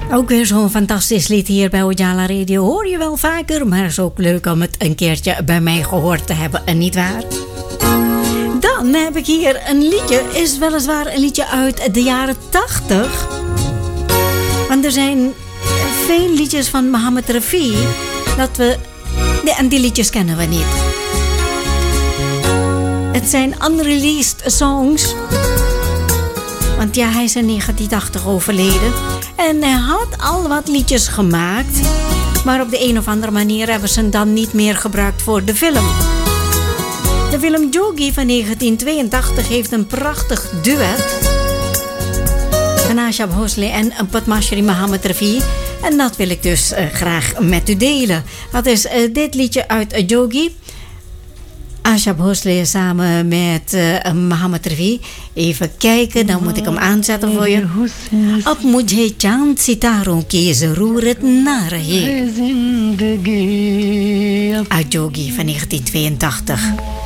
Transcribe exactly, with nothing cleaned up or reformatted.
Ook weer zo'n fantastisch lied hier bij Ujala Radio. Hoor je wel vaker, maar het is ook leuk om het een keertje bij mij gehoord te hebben, en niet waar? Dan heb ik hier een liedje, is weliswaar een liedje uit de jaren tachtig. Want er zijn veel liedjes van Mohammed Rafi dat we, en die liedjes kennen we niet. Het zijn unreleased songs. Want ja, hij is in negentien tachtig overleden. En hij had al wat liedjes gemaakt. Maar op de een of andere manier hebben ze hem dan niet meer gebruikt voor de film. De film Jogi van negentien tweeëntachtig heeft een prachtig duet van Asha Bhosle en Padma Shri Mohammed Rafi. En dat wil ik dus uh, graag met u delen. Dat is uh, dit liedje uit uh, Jogi. Asha Bhosle samen met uh, Mohammed Rafi. Even kijken, dan moet ik hem aanzetten voor je. Ab mujhe chand sitaron ki zarurat na rahe. Uit Jogi van negentien tweeëntachtig.